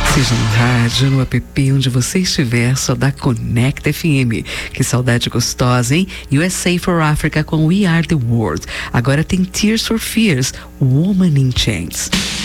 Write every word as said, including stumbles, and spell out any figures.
Seja no rádio, no app, onde você estiver, só dá Conecta F M. Que saudade gostosa, hein? U S A for Africa com We Are the World. Agora tem Tears for Fears, Woman in Chains.